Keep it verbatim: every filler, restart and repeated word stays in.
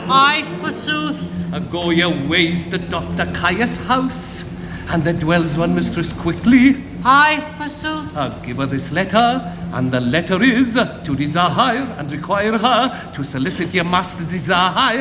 Aye, forsooth. Uh, go your ways to Doctor Caius' house, and there dwells one Mistress Quickly. Aye, forsooth. Uh, give her this letter, and the letter is to desire and require her to solicit your master's desire